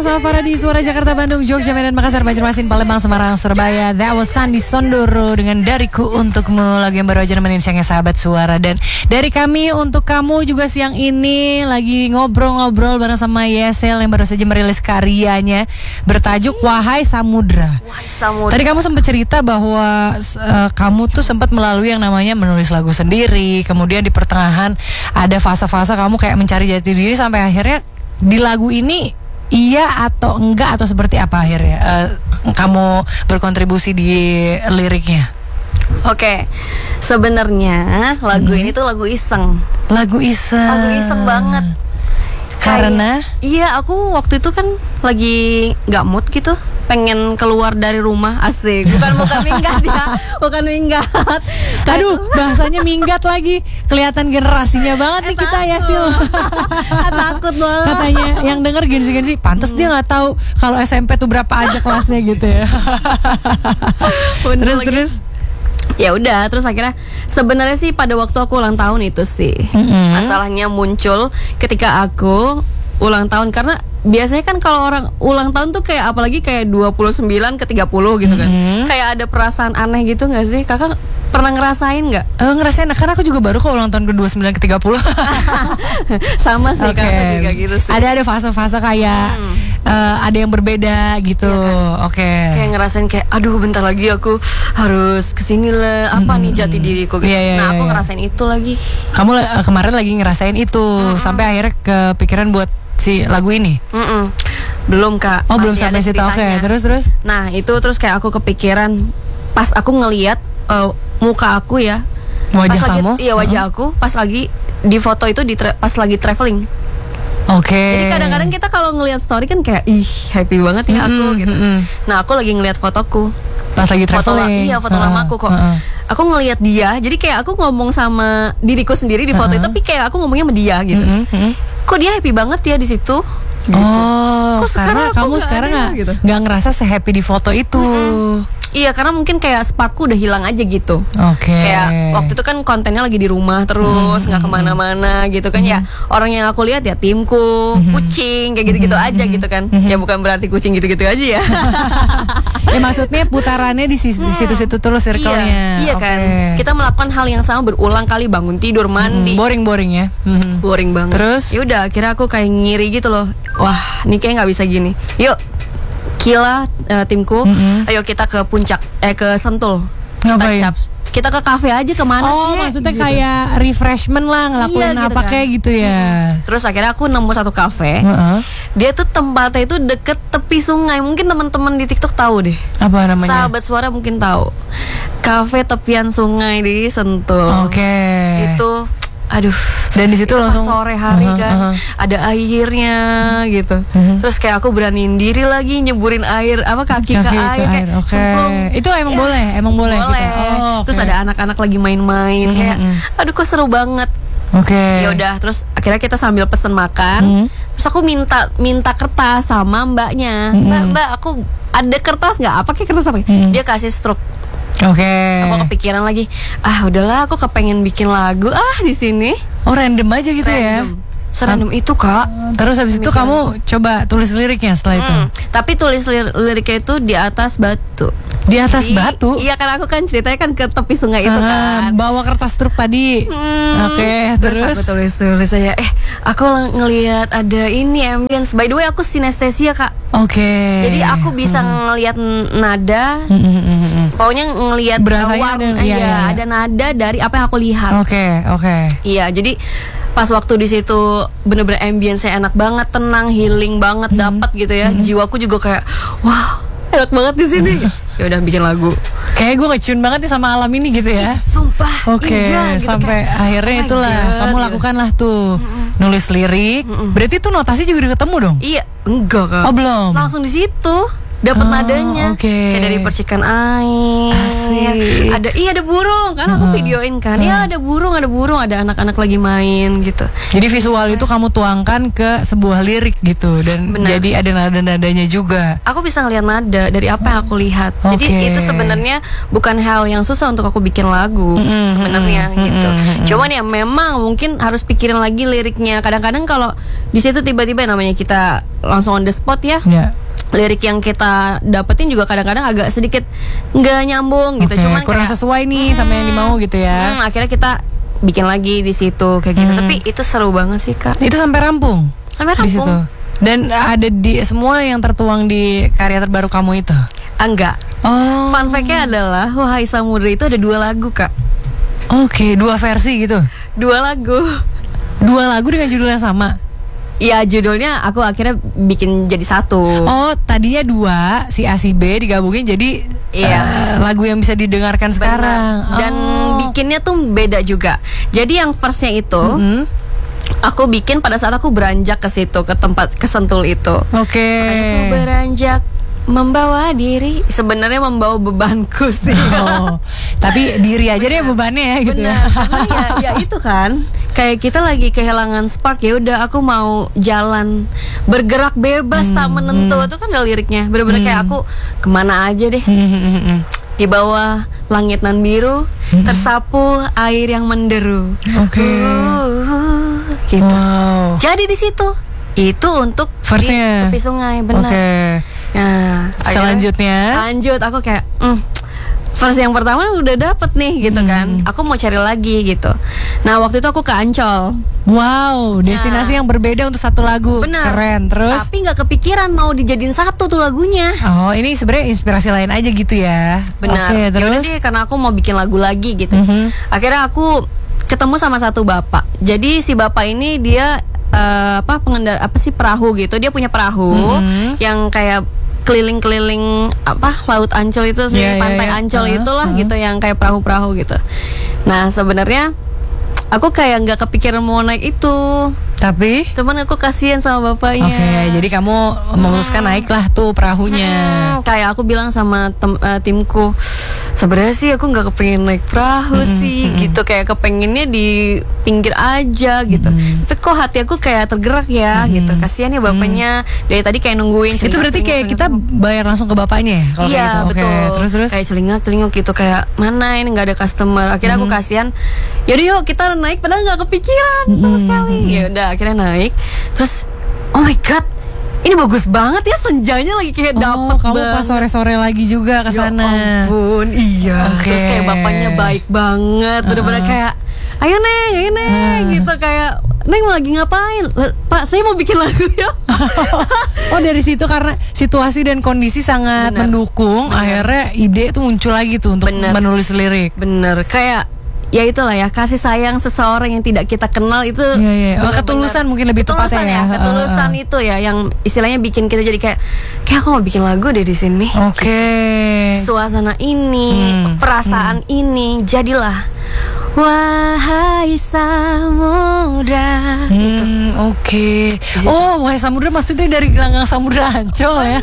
sama Farah di Suara Jakarta, Bandung, Jogja, Medan, Makassar, Banjarmasin, Palembang, Semarang, Surabaya. That was Sandi Sondoro dengan Dariku Untukmu, lagu yang baru aja nemenin siangnya sahabat Suara. Dan dari kami untuk kamu juga siang ini lagi ngobrol-ngobrol bareng sama Yesel yang baru saja merilis karyanya bertajuk Wahai Samudra. Wahai Samudra. Tadi kamu sempat cerita bahwa kamu tuh sempat melalui yang namanya menulis lagu sendiri, kemudian di pertengahan ada fase-fase kamu kayak mencari jati diri sampai akhirnya di lagu ini iya atau enggak atau seperti apa akhirnya kamu berkontribusi di liriknya? Oke, sebenarnya lagu ini tuh lagu iseng. Lagu iseng Banget. Karena iya, aku waktu itu kan lagi nggak mood gitu, pengen keluar dari rumah. Asik, bukan minggat ya, bukan minggat. Aduh, bahasanya minggat lagi. Kelihatan generasinya banget nih kita ya, Sil. Takut banget. Katanya yang denger gensi-gensi, pantas dia nggak tahu kalau SMP tuh berapa aja kelasnya gitu ya. Terus ya udah, terus akhirnya sebenarnya sih pada waktu aku ulang tahun itu sih masalahnya muncul ketika aku ulang tahun. Karena biasanya kan kalau orang ulang tahun tuh kayak apalagi kayak 29 ke 30 gitu kan, kayak ada perasaan aneh gitu gak sih? Kakak pernah ngerasain gak? Ngerasain, karena aku juga baru kok ulang tahun ke 29 ke 30. Sama sih, okay. Kakak juga gitu sih. Ada fase-fase kayak ada yang berbeda gitu. Iya kan? Oke. Kayak ngerasain kayak aduh bentar lagi aku harus kesini lah, apa nih jati diriku gitu. Yeah, aku ngerasain itu lagi. Kamu kemarin lagi ngerasain itu sampai akhirnya kepikiran buat si lagu ini? Belum, Kak. Oh, belum sampai situ. Oke, terus. Nah, itu terus kayak aku kepikiran pas aku ngelihat muka aku ya. Wajah pas kamu? Iya, wajah aku pas lagi di foto itu pas lagi traveling. Oke. Jadi kadang-kadang kita kalau ngelihat story kan kayak ih happy banget ya aku gitu. Nah, aku lagi ngelihat fotoku. Pas lagi traveling. Foto lamaku kok. Aku ngelihat dia, jadi kayak aku ngomong sama diriku sendiri di foto itu, tapi kayak aku ngomongnya sama dia gitu. Kok dia happy banget ya di situ? Gitu. Oh, karena kamu sekarang nggak ngerasa se-happy di foto itu. Iya, karena mungkin kayak sparkku udah hilang aja gitu. Oke. Kayak waktu itu kan kontennya lagi di rumah terus, nggak kemana-mana gitu kan. Ya orang yang aku lihat ya timku, kucing kayak gitu-gitu aja gitu kan. Ya bukan berarti kucing gitu-gitu aja ya. Ya maksudnya putarannya di situ-situ terus circle-nya. Iya kan. Kita melakukan hal yang sama berulang kali, bangun tidur, mandi. Boring ya. Boring banget. Terus? Ya udah, akhirnya aku kayak ngiri gitu loh. Wah, ini kayak nggak bisa gini. Yuk, Kila, timku, ayo kita ke puncak, ke Sentul. Ngapain? Kita ke kafe aja, kemana sih? Maksudnya gitu. Kayak refreshment lah, ngelakuin gitu apa kan? Kayak gitu ya. Terus akhirnya aku nemu satu kafe. Dia tuh tempatnya itu deket tepi sungai. Mungkin teman-teman di TikTok tahu deh. Apa namanya? Sahabat Suara mungkin tahu. Kafe tepian sungai di Sentul. Oke. Itu aduh, dan di situ langsung sore hari kan ada airnya gitu. Terus kayak aku beraniin diri lagi nyeburin air kaki ke air kayak semplung. Itu emang boleh gitu. Terus ada anak-anak lagi main-main kayak aduh kok seru banget. Ya udah, terus akhirnya kita sambil pesen makan. Terus aku minta kertas sama mbaknya. Mbak, aku ada kertas nggak? Apa kayak kertas apa? Dia kasih struk. Aku kepikiran lagi, udahlah aku kepengen bikin lagu di sini. Oh, random aja gitu ya. Serandom itu, Kak. Terus habis itu kamu coba tulis liriknya setelah itu. Tapi tulis liriknya itu di atas batu. Di atas batu? Iya, karena aku kan ceritanya kan ke tepi sungai itu kan. Bawa kertas truk tadi. Terus aku tulis saya, aku ngelihat ada ini ambience. By the way, aku sinestesia, Kak. Jadi aku bisa ngelihat nada. Pokoknya ngelihat ada nada dari apa yang aku lihat. Iya, jadi pas waktu di situ bener-bener ambience-nya enak banget, tenang, healing banget, dapat gitu ya. Jiwaku juga kayak wah, enak banget di sini. Ya udah bikin lagu. Kayak gue ngecun banget nih sama alam ini gitu ya. Sumpah. Iya, gitu, sampai kayak, akhirnya itulah kamu lakukan lah tuh nulis lirik. Berarti tuh notasi juga udah ketemu dong? Iya, enggak, Kak. Oh, belum. Langsung di situ. dapat nadanya. Kayak dari percikan air. Asik. Ada burung, karena aku videoin kan. Ya ada burung, ada anak-anak lagi main gitu. Jadi visual itu kamu tuangkan ke sebuah lirik gitu dan jadi ada nada-nadanya juga. Aku bisa ngeliat nada dari apa yang aku lihat. Jadi itu sebenarnya bukan hal yang susah untuk aku bikin lagu sebenarnya gitu. Cuman ya memang mungkin harus pikirin lagi liriknya. Kadang-kadang kalau di situ tiba-tiba namanya kita langsung on the spot ya. Lirik yang kita dapetin juga kadang-kadang agak sedikit nggak nyambung gitu. Cuman kurang kayak, sesuai nih sama yang dimau gitu ya. Akhirnya kita bikin lagi di situ kayak gitu. Tapi itu seru banget sih Kak. Itu sampai rampung. Di situ. Dan ada di semua yang tertuang di karya terbaru kamu itu. Enggak. Fun fact-nya adalah Wahai Samudra itu ada 2 lagu Kak. Oke, 2 versi gitu. 2 lagu. 2 lagu dengan judul yang sama. Ya judulnya aku akhirnya bikin jadi 1. Oh tadinya 2, si A si B digabungin jadi lagu yang bisa didengarkan sekarang. Dan bikinnya tuh beda juga. Jadi yang verse-nya itu aku bikin pada saat aku beranjak ke situ, ke tempat ke Sentul itu. Aku beranjak membawa diri, sebenarnya membawa bebanku sih. Tapi diri aja deh bebannya ya gitu. Karena ya itu kan kayak kita lagi kehilangan spark, ya udah aku mau jalan bergerak bebas tak menentu. Itu kan ada liriknya bener-bener kayak aku kemana aja deh. Di bawah langit nan biru tersapu air yang menderu. Gitu. Jadi di situ itu untuk verse-nya di tepi sungai benar. Nah, selanjutnya lanjut aku kayak verse yang pertama udah dapet nih gitu kan. Aku mau cari lagi gitu. Nah waktu itu aku ke Ancol. Wow, destinasi yang berbeda untuk satu lagu. Keren. Terus tapi nggak kepikiran mau dijadiin satu tuh lagunya. Oh ini sebenarnya inspirasi lain aja gitu ya. Benar. Terus deh, karena aku mau bikin lagu lagi gitu. Akhirnya aku ketemu sama satu bapak. Jadi si bapak ini dia pengendara perahu gitu. Dia punya perahu yang kayak keliling-keliling Laut Ancol itu sih, pantai Ancol itulah gitu, yang kayak perahu-perahu gitu. Nah sebenarnya aku kayak nggak kepikiran mau naik itu, tapi cuman aku kasihan sama bapaknya. Jadi kamu memutuskan naiklah tuh perahunya. Kayak aku bilang sama timku, sebenarnya sih aku nggak kepengen naik perahu sih gitu, kayak kepengennya di pinggir aja gitu. Tapi kok hati aku kayak tergerak ya gitu. Kasihan ya bapaknya, dari tadi kayak nungguin. Itu berarti kayak kita bayar langsung ke bapaknya ya? Iya gitu. betul. Terus kayak celingak gitu, kayak mana ini nggak ada customer. Akhirnya aku kasihan. Yaudah yuk kita naik, padahal nggak kepikiran sama sekali. Ya udah akhirnya naik. Terus oh my god, ini bagus banget ya, senjanya lagi kayak dapet kamu banget. pas sore-sore lagi juga ke sana. Ya ampun, iya. Terus kayak bapaknya baik banget, bener-bener kayak ayo neng gitu, kayak neng lagi ngapain? Pak, saya mau bikin lagu ya. Oh dari situ karena situasi dan kondisi sangat mendukung, akhirnya ide tuh muncul lagi tuh untuk menulis lirik. Bener, kayak ya itulah ya, kasih sayang seseorang yang tidak kita kenal itu. Ketulusan mungkin lebih tepatnya ya. Ketulusan itu ya yang istilahnya bikin kita jadi kayak aku mau bikin lagu deh di sini. Suasana ini, perasaan ini, jadilah Wahai Samudra. Oh, Wahai Samudra maksudnya dari gelanggang Samudra Ancol ya.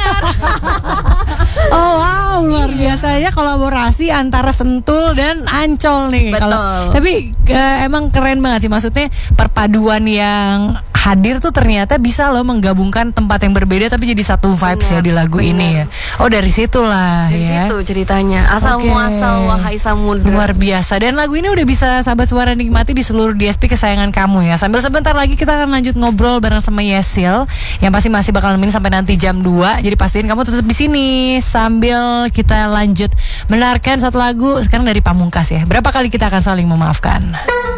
Oh wow, luar biasa ya kolaborasi antara Sentul dan Ancol nih. Tapi emang keren banget sih, maksudnya perpaduan yang hadir tuh ternyata bisa loh menggabungkan tempat yang berbeda tapi jadi satu vibes ya di lagu ini ya. Oh dari situlah dari ya. Situ ceritanya. Asal muasal Wahai Samudra. Luar biasa. Dan lagu ini udah bisa sahabat suara nikmati di seluruh DSP kesayangan kamu ya. Sambil sebentar lagi kita akan lanjut ngobrol bareng sama Yesil yang pasti masih bakal nemenin sampai nanti jam 2. Jadi pastiin kamu tetap di sini sambil kita lanjut mendengarkan satu lagu sekarang dari Pamungkas ya. Berapa kali kita akan saling memaafkan?